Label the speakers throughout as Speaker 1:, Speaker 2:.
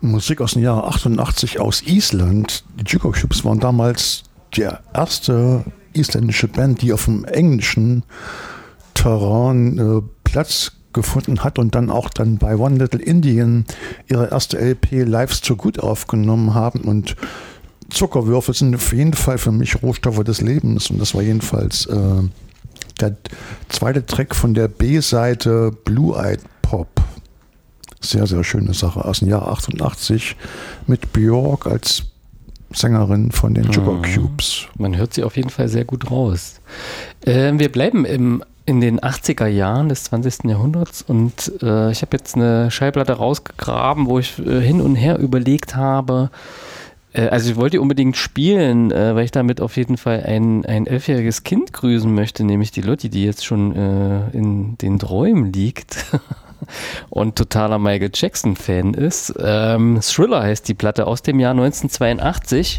Speaker 1: Musik aus dem Jahr 88 aus Island. Die Jigsaw Cubes waren damals die erste isländische Band, die auf dem englischen Terrain Platz gefunden hat und dann auch bei One Little Indian ihre erste LP Life's Too Good aufgenommen haben. Und Zuckerwürfel sind auf jeden Fall für mich Rohstoffe des Lebens. Und das war jedenfalls der zweite Track von der B-Seite Blue Eyed Pop. Sehr, sehr schöne Sache aus dem Jahr 88 mit Björk als Sängerin von den Jigsaw Cubes.
Speaker 2: Man hört sie auf jeden Fall sehr gut raus. Wir bleiben in den 80er Jahren des 20. Jahrhunderts und ich habe jetzt eine Schallplatte rausgegraben, wo ich hin und her überlegt habe. Also ich wollte die unbedingt spielen, weil ich damit auf jeden Fall ein 11-jähriges Kind grüßen möchte, nämlich die Lotti, die jetzt schon in den Träumen liegt und totaler Michael Jackson-Fan ist. Thriller heißt die Platte aus dem Jahr 1982.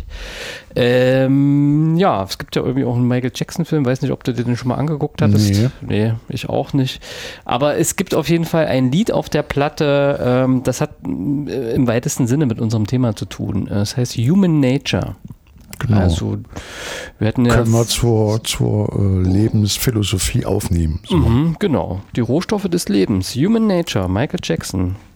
Speaker 2: Ja, es gibt ja irgendwie auch einen Michael Jackson-Film, weiß nicht, ob du den schon mal angeguckt hattest. Nee, ich auch nicht. Aber es gibt auf jeden Fall ein Lied auf der Platte, das hat im weitesten Sinne mit unserem Thema zu tun. Es heißt Human Nature.
Speaker 1: Genau.
Speaker 2: Also, wir hatten
Speaker 1: können wir zur Lebensphilosophie aufnehmen. So.
Speaker 2: Genau. Die Rohstoffe des Lebens. Human Nature, Michael Jackson.